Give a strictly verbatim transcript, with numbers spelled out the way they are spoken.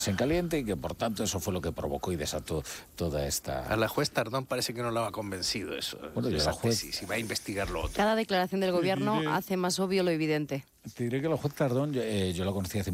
en caliente y que por tanto eso fue lo que provocó y desató toda esta... A la juez Tardón parece que no la ha convencido eso, bueno, esa la juez... tesis, y va a investigar lo otro. Cada declaración del gobierno hace más obvio lo evidente. Te diré que la juez Tardón, eh, yo la conocí hace